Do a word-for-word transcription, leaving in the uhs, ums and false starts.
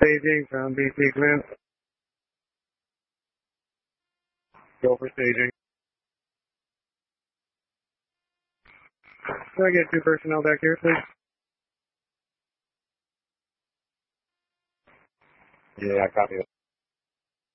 Staging from B C Command. Go for staging. Can I get two personnel back here, please? Yeah, I copy it.